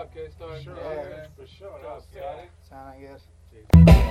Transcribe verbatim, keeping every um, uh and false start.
out, K-Star. Sure, Yeah. man. For sure. I'll see you. Sound, I guess.